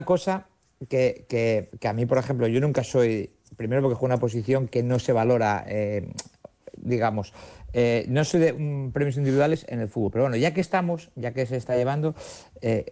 cosa que a mí, por ejemplo, yo nunca soy, primero porque juego una posición que no se valora, digamos, no soy de premios individuales en el fútbol, pero bueno, ya que estamos, ya que se está llevando,